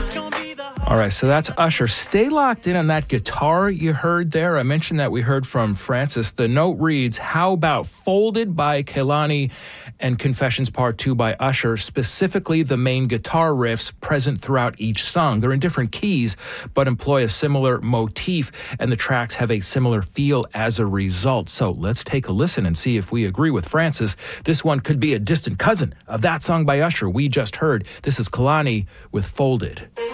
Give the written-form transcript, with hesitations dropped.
All right, so that's Usher. Stay locked in on that guitar you heard there. I mentioned that we heard from Francis. The note reads, how about Folded by Kehlani and Confessions Part 2 by Usher, specifically the main guitar riffs present throughout each song. They're in different keys, but employ a similar motif, and the tracks have a similar feel as a result. So let's take a listen and see if we agree with Francis. This one could be a distant cousin of that song by Usher we just heard. This is Kehlani with Folded.